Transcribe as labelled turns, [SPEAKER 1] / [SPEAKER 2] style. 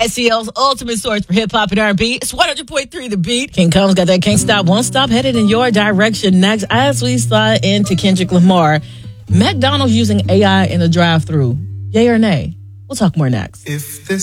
[SPEAKER 1] SEL's ultimate source for hip-hop and R&B. It's 100.3 The Beat. King Combs got that Can't Stop, Won't Stop headed in your direction next as we slide into Kendrick Lamar. McDonald's using AI in the drive-thru. Yay or nay? We'll talk more next.
[SPEAKER 2] If this